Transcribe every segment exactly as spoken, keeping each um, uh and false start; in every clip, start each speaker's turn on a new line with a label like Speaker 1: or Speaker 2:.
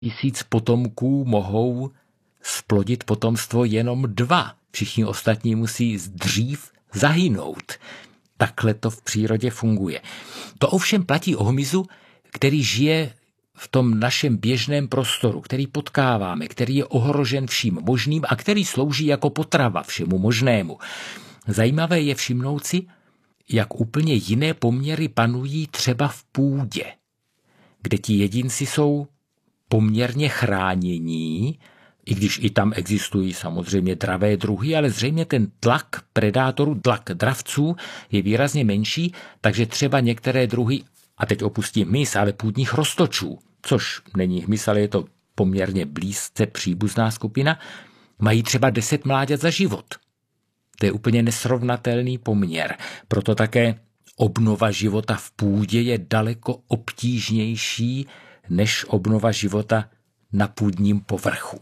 Speaker 1: tisíc potomků mohou splodit potomstvo jenom dva. Všichni ostatní musí dřív zahynout. Takhle to v přírodě funguje. To ovšem platí o hmyzu, který žije v tom našem běžném prostoru, který potkáváme, který je ohrožen vším možným a který slouží jako potrava všemu možnému. Zajímavé je všimnout si, jak úplně jiné poměry panují třeba v půdě, kde ti jedinci jsou poměrně chránění, i když i tam existují samozřejmě dravé druhy, ale zřejmě ten tlak predátorů, tlak dravců je výrazně menší, takže třeba některé druhy, a teď opustím hmyz, ale půdních roztočů, což není hmyz, ale je to poměrně blízce příbuzná skupina, mají třeba deset mláďat za život. To je úplně nesrovnatelný poměr. Proto také obnova života v půdě je daleko obtížnější než obnova života na půdním povrchu.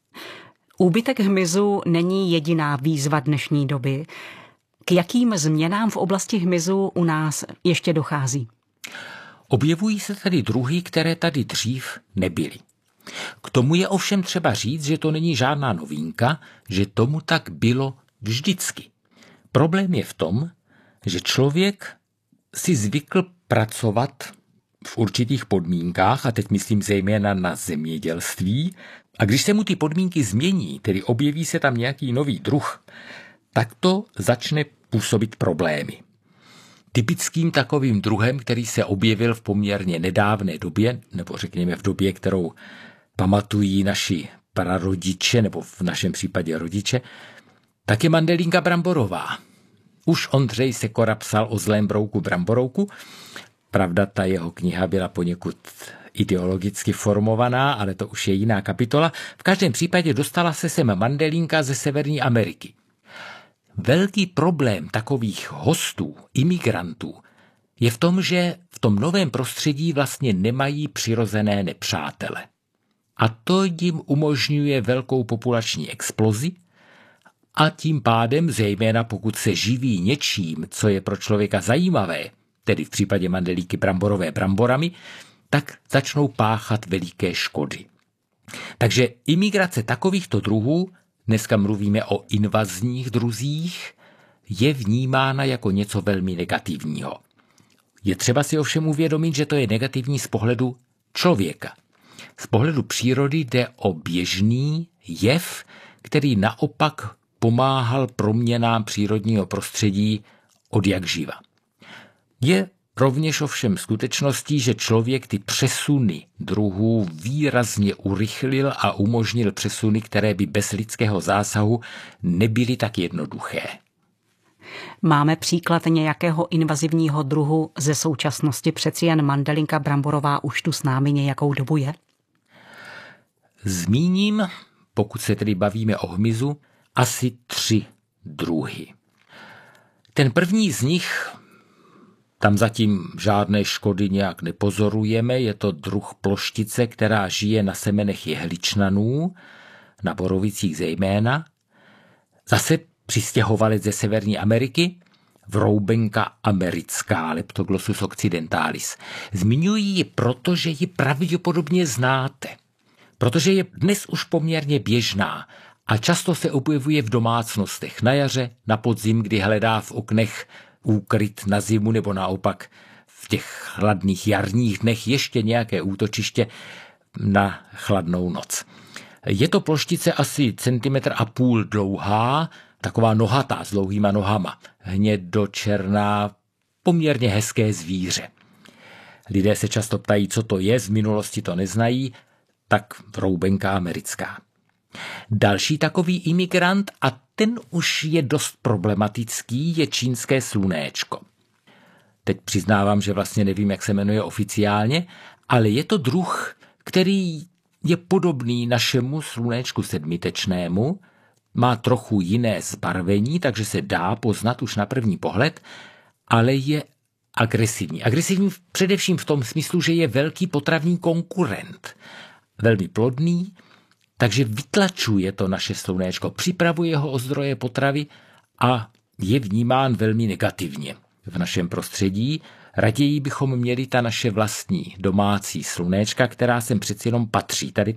Speaker 2: Úbytek hmyzu není jediná výzva dnešní doby. K jakým změnám v oblasti hmyzu u nás ještě dochází?
Speaker 1: Objevují se tady druhy, které tady dřív nebyly. K tomu je ovšem třeba říct, že to není žádná novinka, že tomu tak bylo vždycky. Problém je v tom, že člověk si zvykl pracovat v určitých podmínkách, a teď myslím zejména na zemědělství, a když se mu ty podmínky změní, tedy objeví se tam nějaký nový druh, tak to začne působit problémy. Typickým takovým druhem, který se objevil v poměrně nedávné době, nebo řekněme v době, kterou pamatují naši prarodiče, nebo v našem případě rodiče, tak je mandelínka bramborová. Už Ondřej Sekora psal o zlém brouku bramborouku. Pravda, ta jeho kniha byla poněkud ideologicky formovaná, ale to už je jiná kapitola. V každém případě dostala se sem mandelínka ze Severní Ameriky. Velký problém takových hostů, imigrantů, je v tom, že v tom novém prostředí vlastně nemají přirozené nepřátele. A to jim umožňuje velkou populační explozi a tím pádem, zejména pokud se živí něčím, co je pro člověka zajímavé, tedy v případě mandelíky bramborové bramborami, tak začnou páchat veliké škody. Takže imigrace takovýchto druhů, dneska mluvíme o invazních druzích, je vnímána jako něco velmi negativního. Je třeba si ovšem uvědomit, že to je negativní z pohledu člověka. Z pohledu přírody jde o běžný jev, který naopak pomáhal proměnám přírodního prostředí od jak živa. Je rovněž ovšem skutečností, že člověk ty přesuny druhů výrazně urychlil a umožnil přesuny, které by bez lidského zásahu nebyly tak jednoduché.
Speaker 2: Máme příklad nějakého invazivního druhu ze současnosti? Přeci jen mandelinka bramborová už tu s námi nějakou dobu je?
Speaker 1: Zmíním, pokud se tedy bavíme o hmyzu, asi tři druhy. Ten první z nich, tam zatím žádné škody nějak nepozorujeme, je to druh ploštice, která žije na semenech jehličnanů, na borovicích zejména. Zase přistěhovalec ze Severní Ameriky, vroubenka americká, Leptoglossus occidentalis. Zmiňuji ji proto, že ji pravděpodobně znáte, protože je dnes už poměrně běžná a často se objevuje v domácnostech na jaře, na podzim, kdy hledá v oknech úkryt na zimu, nebo naopak v těch chladných jarních dnech ještě nějaké útočiště na chladnou noc. Je to ploštice asi centimetr a půl dlouhá, taková nohatá s dlouhýma nohama, hnědočerná, poměrně hezké zvíře. Lidé se často ptají, co to je, z minulosti to neznají, tak vroubenka americká. Další takový imigrant, a ten už je dost problematický, je čínské slunéčko. Teď přiznávám, že vlastně nevím, jak se jmenuje oficiálně, ale je to druh, který je podobný našemu slunéčku sedmitečnému, má trochu jiné zbarvení, takže se dá poznat už na první pohled, ale je agresivní. Agresivní především v tom smyslu, že je velký potravní konkurent. Velmi plodný, takže vytlačuje to naše slunéčko, připravuje ho o zdroje potravy a je vnímán velmi negativně v našem prostředí. Raději bychom měli ta naše vlastní domácí slunéčka, která sem přeci jenom patří. Tady